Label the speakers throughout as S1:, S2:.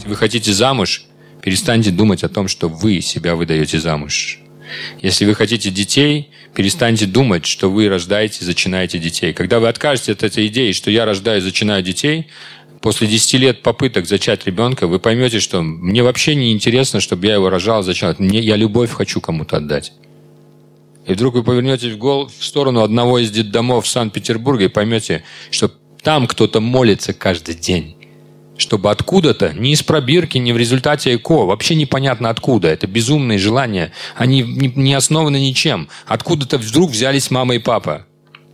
S1: вы хотите замуж, перестаньте думать о том, что вы себя выдаете замуж. Если вы хотите детей, перестаньте думать, что вы рождаете, зачинаете детей. Когда вы откажетесь от этой идеи, что я рождаю, зачинаю детей, после 10 лет попыток зачать ребенка, вы поймете, что мне вообще не интересно, чтобы я его рожал, зачал. Я любовь хочу кому-то отдать. И вдруг вы повернетесь в сторону одного из детдомов в Санкт-Петербурге и поймете, что там кто-то молится каждый день. Чтобы откуда-то, не из пробирки, не в результате ЭКО, вообще непонятно откуда. Это безумные желания. Они не основаны ничем. Откуда-то вдруг взялись мама и папа.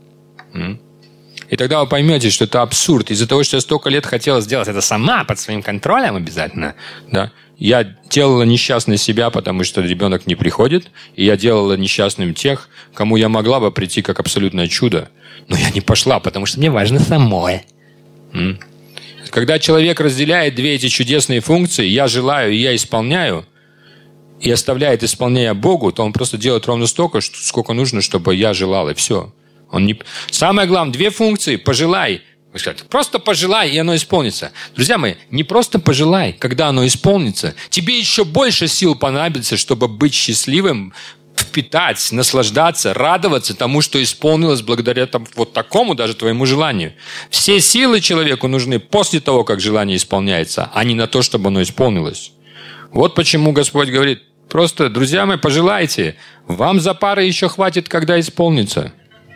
S1: И тогда вы поймете, что это абсурд. Из-за того, что я столько лет хотела сделать это сама, под своим контролем обязательно, да, я делала несчастной себя, потому что ребенок не приходит, и я делала несчастным тех, кому я могла бы прийти как абсолютное чудо. Но я не пошла, потому что мне важно самое. Когда человек разделяет две эти чудесные функции, я желаю и я исполняю, и оставляет исполнение Богу, то он просто делает ровно столько, сколько нужно, чтобы я желал, и все. Самое главное, две функции. Пожелай. Просто пожелай, и оно исполнится. Друзья мои, не просто пожелай, когда оно исполнится. Тебе еще больше сил понадобится, чтобы быть счастливым, впитать, наслаждаться, радоваться тому, что исполнилось благодаря вот такому даже твоему желанию. Все силы человеку нужны после того, как желание исполняется, а не на то, чтобы оно исполнилось. Вот почему Господь говорит, просто, друзья мои, пожелайте. Вам за пары еще хватит, когда исполнится.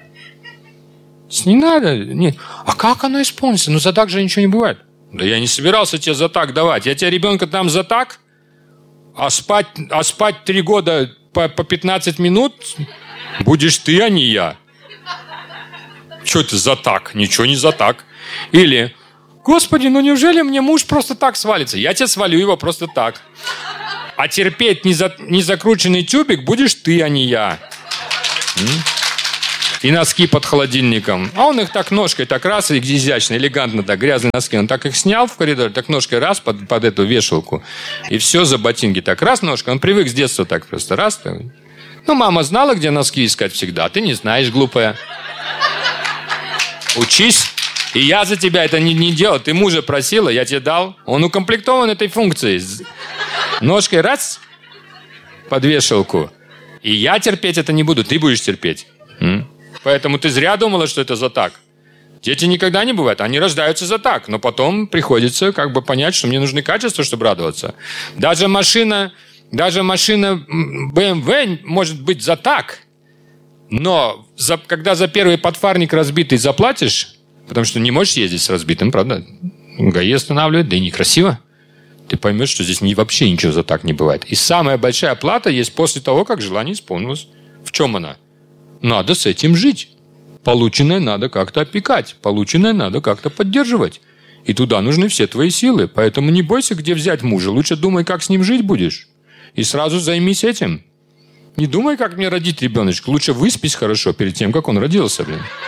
S1: Не надо. Нет. А как оно исполнится? Ну, за так же ничего не бывает. Да я не собирался тебе за так давать. Я тебе ребенка дам за так, а спать 3 года по 15 минут будешь ты, а не я. Что это за так? Ничего не за так. Или, Господи, ну неужели мне муж просто так свалится? Я тебе свалю его просто так. А терпеть незакрученный тюбик будешь ты, а не я. И носки под холодильником. А он их так ножкой, так раз, и изящно, элегантно, так, грязные носки. Он так их снял в коридоре, так ножкой раз под эту вешалку. И все за ботинки. Так раз ножкой. Он привык с детства так просто. Раз. Так. Ну, мама знала, где носки искать всегда. А ты не знаешь, глупая. Учись. И я за тебя это не делал. Ты мужа просила, я тебе дал. Он укомплектован этой функцией. Ножкой раз под вешалку. И я терпеть это не буду. Ты будешь терпеть. Поэтому ты зря думала, что это за так. Дети никогда не бывают. Они рождаются за так. Но потом приходится понять, что мне нужны качества, чтобы радоваться. Даже машина BMW может быть за так. Но когда за первый подфарник разбитый заплатишь, потому что не можешь ездить с разбитым, правда? ГАИ останавливает, да и некрасиво. Ты поймешь, что здесь вообще ничего за так не бывает. И самая большая плата есть после того, как желание исполнилось. В чем она? Надо с этим жить. Полученное надо как-то опекать. Полученное надо как-то поддерживать. И туда нужны все твои силы. Поэтому не бойся, где взять мужа. Лучше думай, как с ним жить будешь. И сразу займись этим. Не думай, как мне родить ребеночка. Лучше выспись хорошо перед тем, как он родился.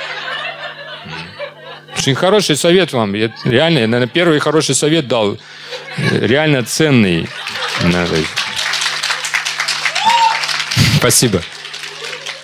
S1: Очень хороший совет вам. Реально, я, наверное, первый хороший совет дал. Реально ценный. Спасибо.